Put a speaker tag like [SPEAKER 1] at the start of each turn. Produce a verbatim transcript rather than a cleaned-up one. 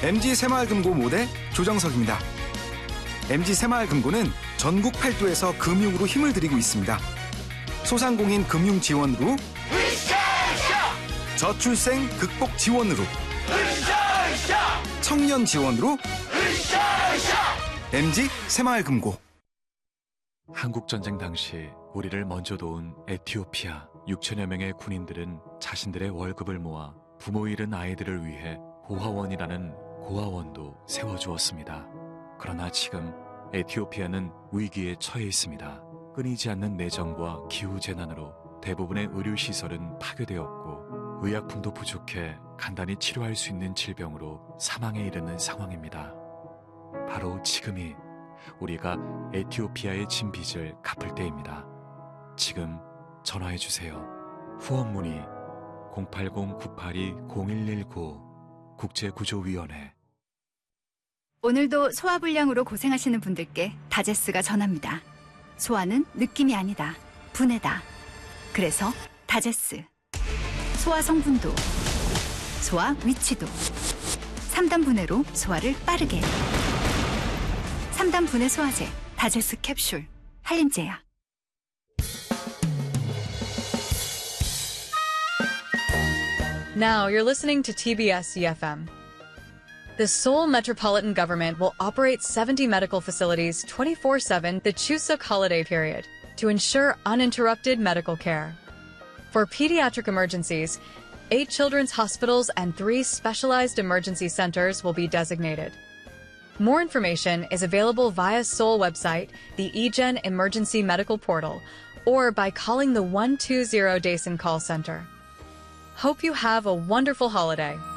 [SPEAKER 1] 엠지 새마을금고 모대 조정석입니다. 엠지 새마을금고는 전국 팔도에서 금융으로 힘을 들이고 있습니다. 소상공인 금융 지원으로, 으쌰으쌰! 저출생 극복 지원으로, 으쌰으쌰! 청년 지원으로, 으쌰으쌰! 엠지 새마을금고.
[SPEAKER 2] 한국전쟁 당시 우리를 먼저 도운 에티오피아 육천여 명의 군인들은 자신들의 월급을 모아 부모 잃은 아이들을 위해 고아원이라는 고아원도 세워주었습니다. 그러나 지금 에티오피아는 위기에 처해 있습니다. 끊이지 않는 내전과 기후재난으로 대부분의 의료시설은 파괴되었고 의약품도 부족해 간단히 치료할 수 있는 질병으로 사망에 이르는 상황입니다. 바로 지금이 우리가 에티오피아의 진 빚을 갚을 때입니다. 지금 전화해주세요. 후원 문의 공팔공 구팔이 공일일구 국제구조위원회.
[SPEAKER 3] 오늘도 소화불량으로 고생하시는 분들께 다제스가 전합니다. 소화는 느낌이 아니다. 분해다. 그래서 다제스. 소화 성분도, 소화 위치도. 삼 단 분해로 소화를 빠르게. 삼 단 분해 소화제 다제스 캡슐. 한림제약.
[SPEAKER 4] Now you're listening to T B S E F M. The Seoul Metropolitan Government will operate seventy medical facilities twenty-four seven the Chuseok holiday period to ensure uninterrupted medical care. For pediatric emergencies, eight children's hospitals and three specialized emergency centers will be designated. More information is available via Seoul website, the eGen Emergency Medical Portal, or by calling the one two zero Daesun call center. Hope you have a wonderful holiday.